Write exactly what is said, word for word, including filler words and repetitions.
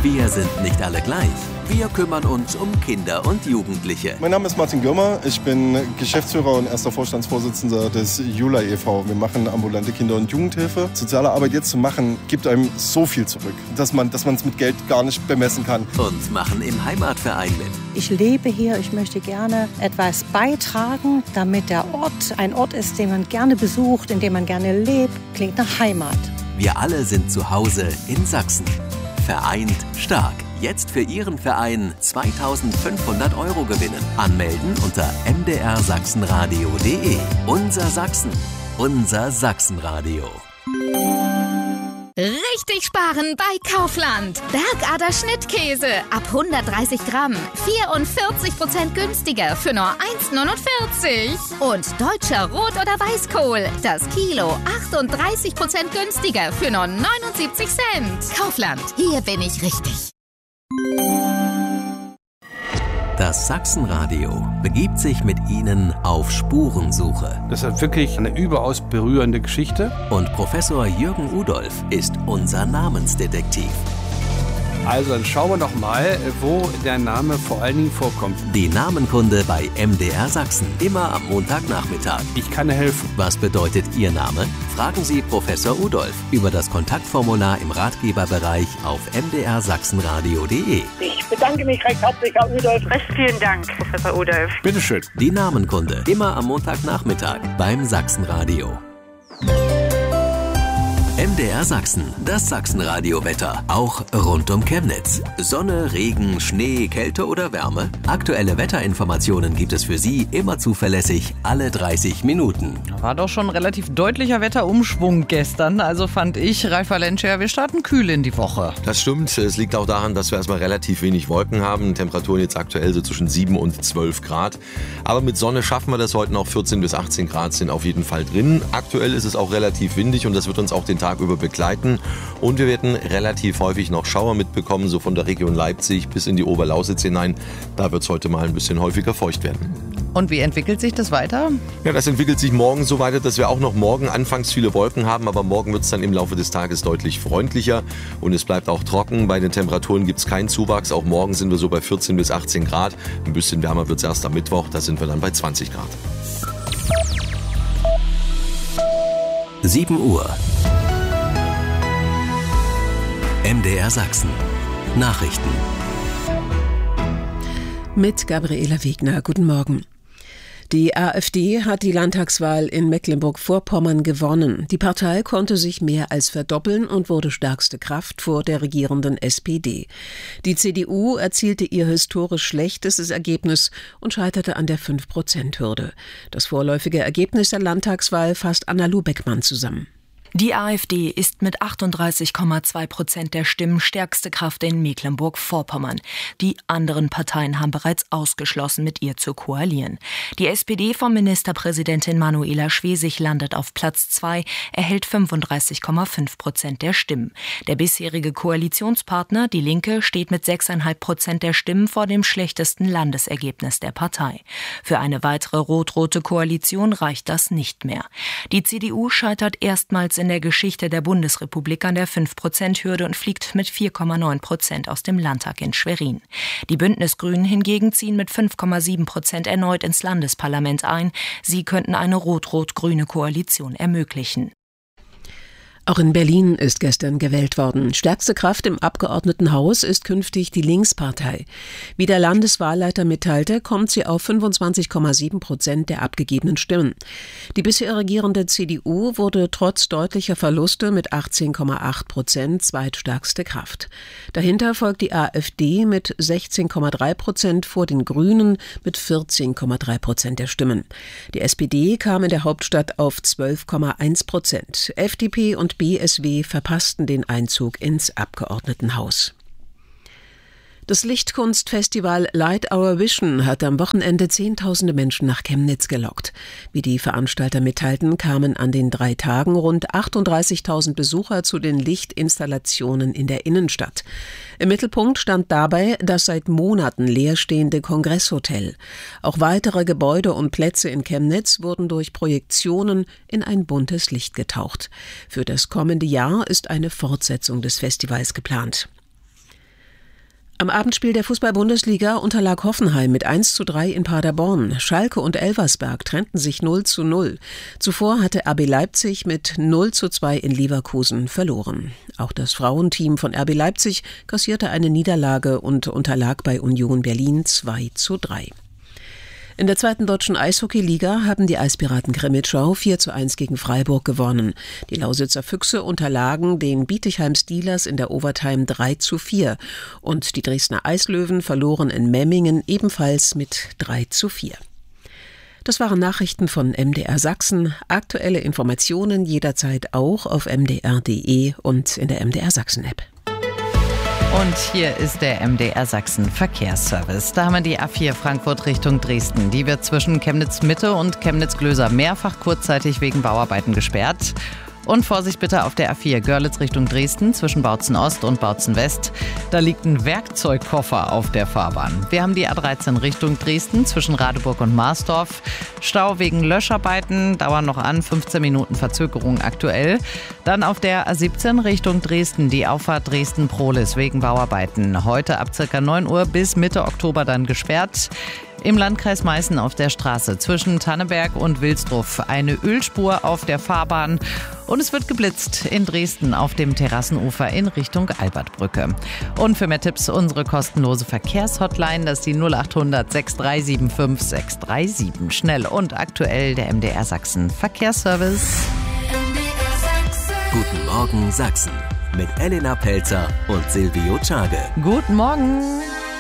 Wir sind nicht alle gleich. Wir kümmern uns um Kinder und Jugendliche. Mein Name ist Martin Gürmer. Ich bin Geschäftsführer und erster Vorstandsvorsitzender des Jula e V Wir machen ambulante Kinder- und Jugendhilfe. Soziale Arbeit jetzt zu machen, gibt einem so viel zurück, dass man dass man es mit Geld gar nicht bemessen kann. Und machen im Heimatverein mit. Ich lebe hier, ich möchte gerne etwas beitragen, damit der Ort ein Ort ist, den man gerne besucht, in dem man gerne lebt. Klingt nach Heimat. Wir alle sind zu Hause in Sachsen. Vereint stark. Jetzt für Ihren Verein zweitausendfünfhundert Euro gewinnen. Anmelden unter m d r sachsenradio punkt d e. Unser Sachsen. Unser Sachsenradio. Richtig sparen bei Kaufland. Bergader Schnittkäse ab hundertdreißig Gramm. vierundvierzig Prozent günstiger für nur eins neunundvierzig. Und deutscher Rot- oder Weißkohl. Das Kilo achtunddreißig Prozent günstiger für nur neunundsiebzig Cent. Kaufland. Hier bin ich richtig. Das Sachsenradio begibt sich mit Ihnen auf Spurensuche. Das ist wirklich eine überaus berührende Geschichte. Und Professor Jürgen Udolf ist unser Namensdetektiv. Also dann schauen wir doch mal, wo der Name vor allen Dingen vorkommt. Die Namenkunde bei M D R Sachsen. Immer am Montagnachmittag. Ich kann helfen. Was bedeutet Ihr Name? Fragen Sie Professor Udolf über das Kontaktformular im Ratgeberbereich auf m d r sachsenradio punkt d e. Ich bedanke mich recht herzlich, Herr Udolf. Recht vielen Dank, Professor Udolf. Bitteschön. Die Namenkunde. Immer am Montagnachmittag beim Sachsenradio. M D R Sachsen, das Sachsenradio-Wetter, auch rund um Chemnitz. Sonne, Regen, Schnee, Kälte oder Wärme? Aktuelle Wetterinformationen gibt es für Sie immer zuverlässig alle dreißig Minuten. War doch schon ein relativ deutlicher Wetterumschwung gestern, also fand ich, Ralf Valencia, wir starten kühl in die Woche. Das stimmt, es liegt auch daran, dass wir erstmal relativ wenig Wolken haben, Temperaturen jetzt aktuell so zwischen sieben und zwölf Grad. Aber mit Sonne schaffen wir das heute noch, vierzehn bis achtzehn Grad sind auf jeden Fall drin. Aktuell ist es auch relativ windig und das wird uns auch den Tag über begleiten und wir werden relativ häufig noch Schauer mitbekommen, so von der Region Leipzig bis in die Oberlausitz hinein. Da wird es heute mal ein bisschen häufiger feucht werden. Und wie entwickelt sich das weiter? Ja, das entwickelt sich morgen so weiter, dass wir auch noch morgen anfangs viele Wolken haben, aber morgen wird es dann im Laufe des Tages deutlich freundlicher und es bleibt auch trocken. Bei den Temperaturen gibt es keinen Zuwachs. Auch morgen sind wir so bei vierzehn bis achtzehn Grad. Ein bisschen wärmer wird es erst am Mittwoch, da sind wir dann bei zwanzig Grad. sieben Uhr. M D R Sachsen. Nachrichten. Mit Gabriela Wegner. Guten Morgen. Die AfD hat die Landtagswahl in Mecklenburg-Vorpommern gewonnen. Die Partei konnte sich mehr als verdoppeln und wurde stärkste Kraft vor der regierenden S P D. Die C D U erzielte ihr historisch schlechtestes Ergebnis und scheiterte an der fünf Prozent Hürde. Das vorläufige Ergebnis der Landtagswahl fasst Anna-Lu Beckmann zusammen. Die AfD ist mit achtunddreißig Komma zwei Prozent der Stimmen stärkste Kraft in Mecklenburg-Vorpommern. Die anderen Parteien haben bereits ausgeschlossen, mit ihr zu koalieren. Die S P D von Ministerpräsidentin Manuela Schwesig landet auf Platz zwei, erhält fünfunddreißig Komma fünf Prozent der Stimmen. Der bisherige Koalitionspartner, die Linke, steht mit sechs Komma fünf Prozent der Stimmen vor dem schlechtesten Landesergebnis der Partei. Für eine weitere rot-rote Koalition reicht das nicht mehr. Die C D U scheitert erstmals in der Geschichte der Bundesrepublik an der fünf Prozent Hürde und fliegt mit vier Komma neun Prozent aus dem Landtag in Schwerin. Die Bündnisgrünen hingegen ziehen mit fünf Komma sieben Prozent erneut ins Landesparlament ein. Sie könnten eine rot-rot-grüne Koalition ermöglichen. Auch in Berlin ist gestern gewählt worden. Stärkste Kraft im Abgeordnetenhaus ist künftig die Linkspartei. Wie der Landeswahlleiter mitteilte, kommt sie auf fünfundzwanzig Komma sieben Prozent der abgegebenen Stimmen. Die bisher regierende C D U wurde trotz deutlicher Verluste mit achtzehn Komma acht Prozent zweitstärkste Kraft. Dahinter folgt die AfD mit sechzehn Komma drei Prozent vor den Grünen mit vierzehn Komma drei Prozent der Stimmen. Die S P D kam in der Hauptstadt auf zwölf Komma eins Prozent. F D P und B S W verpassten den Einzug ins Abgeordnetenhaus. Das Lichtkunstfestival Light Our Vision hat am Wochenende Zehntausende Menschen nach Chemnitz gelockt. Wie die Veranstalter mitteilten, kamen an den drei Tagen rund achtunddreißigtausend Besucher zu den Lichtinstallationen in der Innenstadt. Im Mittelpunkt stand dabei das seit Monaten leerstehende Kongresshotel. Auch weitere Gebäude und Plätze in Chemnitz wurden durch Projektionen in ein buntes Licht getaucht. Für das kommende Jahr ist eine Fortsetzung des Festivals geplant. Am Abendspiel der Fußball-Bundesliga unterlag Hoffenheim mit eins zu drei in Paderborn. Schalke und Elversberg trennten sich null zu null. Zuvor hatte R B Leipzig mit null zu zwei in Leverkusen verloren. Auch das Frauenteam von R B Leipzig kassierte eine Niederlage und unterlag bei Union Berlin zwei zu drei. In der zweiten deutschen Eishockeyliga haben die Eispiraten Krimitschau vier zu eins gegen Freiburg gewonnen. Die Lausitzer Füchse unterlagen den Bietigheim Steelers in der Overtime drei zu vier. Und die Dresdner Eislöwen verloren in Memmingen ebenfalls mit drei zu vier. Das waren Nachrichten von M D R Sachsen. Aktuelle Informationen jederzeit auch auf m d r punkt d e und in der M D R Sachsen App. Und hier ist der M D R Sachsen Verkehrsservice. Da haben wir die A vier Frankfurt Richtung Dresden. Die wird zwischen Chemnitz Mitte und Chemnitz Glöser mehrfach kurzzeitig wegen Bauarbeiten gesperrt. Und Vorsicht bitte auf der A vier Görlitz Richtung Dresden zwischen Bautzen Ost und Bautzen West. Da liegt ein Werkzeugkoffer auf der Fahrbahn. Wir haben die A dreizehn Richtung Dresden zwischen Radeburg und Marsdorf. Stau wegen Löscharbeiten, dauern noch an, fünfzehn Minuten Verzögerung aktuell. Dann auf der A siebzehn Richtung Dresden die Auffahrt Dresden-Prohlis wegen Bauarbeiten. Heute ab ca. neun Uhr bis Mitte Oktober dann gesperrt. Im Landkreis Meißen auf der Straße zwischen Tanneberg und Wilsdruff eine Ölspur auf der Fahrbahn und es wird geblitzt in Dresden auf dem Terrassenufer in Richtung Albertbrücke. Und für mehr Tipps unsere kostenlose Verkehrshotline, das ist die null acht hundert sechs drei sieben fünf sechs drei sieben. Schnell und aktuell der M D R Sachsen Verkehrsservice. Guten Morgen Sachsen mit Elena Pelzer und Silvio Czage. Guten Morgen.